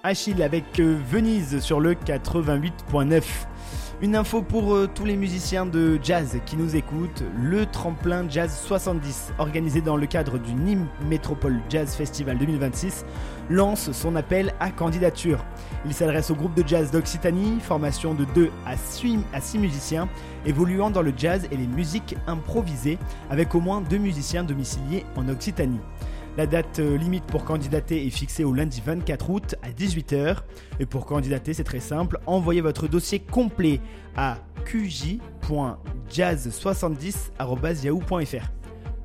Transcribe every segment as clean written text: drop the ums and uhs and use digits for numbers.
Achille avec Venise sur le 88.9. Une info pour tous les musiciens de jazz qui nous écoutent, le tremplin Jazz 70, organisé dans le cadre du Nîmes Métropole Jazz Festival 2026, lance son appel à candidature. Il s'adresse au groupe de jazz d'Occitanie, formation de 2 à 6 musiciens, évoluant dans le jazz et les musiques improvisées, avec au moins 2 musiciens domiciliés en Occitanie. La date limite pour candidater est fixée au lundi 24 août à 18h. Et pour candidater, c'est très simple, envoyez votre dossier complet à qj.jazz70@yahoo.fr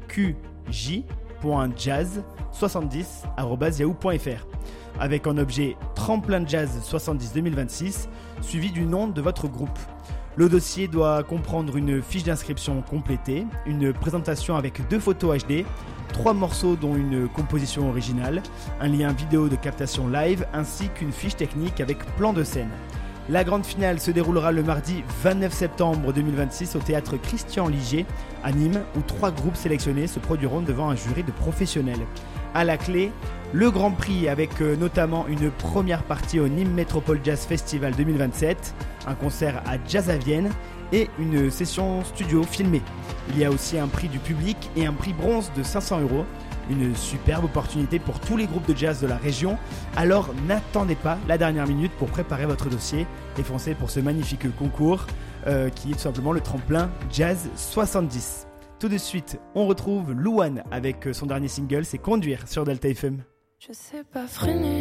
qj.jazz70@yahoo.fr avec en objet Tremplin Jazz 70 2026 suivi du nom de votre groupe. Le dossier doit comprendre une fiche d'inscription complétée, une présentation avec 2 photos HD, 3 morceaux dont une composition originale, un lien vidéo de captation live ainsi qu'une fiche technique avec plan de scène. La grande finale se déroulera le mardi 29 septembre 2026 au théâtre Christian Ligier à Nîmes où 3 groupes sélectionnés se produiront devant un jury de professionnels. À la clé, le Grand Prix avec notamment une première partie au Nîmes Métropole Jazz Festival 2027, un concert à Jazz à Vienne et une session studio filmée. Il y a aussi un prix du public et un prix bronze de 500 €. Une superbe opportunité pour tous les groupes de jazz de la région. Alors n'attendez pas la dernière minute pour préparer votre dossier et foncez pour ce magnifique concours qui est tout simplement le tremplin Jazz 70. Tout de suite, on retrouve Louane avec son dernier single, c'est Conduire sur Delta FM. Je sais pas freiner.